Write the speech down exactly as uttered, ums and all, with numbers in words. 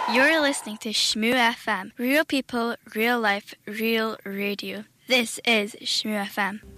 You're listening to Shmoo F M. Real people, real life, real radio. This is Shmoo F M.